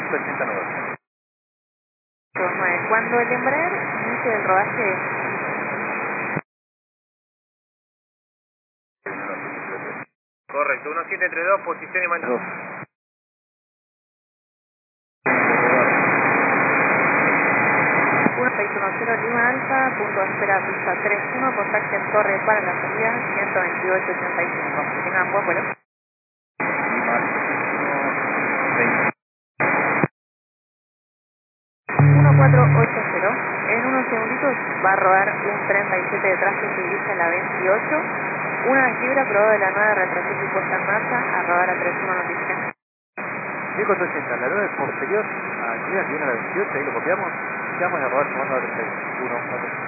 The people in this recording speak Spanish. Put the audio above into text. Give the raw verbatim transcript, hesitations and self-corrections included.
ciento ochenta nudos. Cuando el Embraer inicie el rodaje. Correcto, uno siete tres dos, posición y mando. uno seis uno cero Lima Alfa, punto de espera pista tres uno, contacten torre para la salida ciento veintiocho ochenta y cinco. Que tengan buen vuelo. uno cuatro ocho cero. En unos segunditos va a rodar un treinta y siete detrás que se dirige a la veintiocho. Una fibra probada de la nueva retroceso y puesta en marcha a rodar a treinta y uno notificación. mil cuatrocientos ochenta, la nueve posterior a Chile, que viene a la veintiocho, ahí lo copiamos. Vamos a rodar comando a treinta y uno.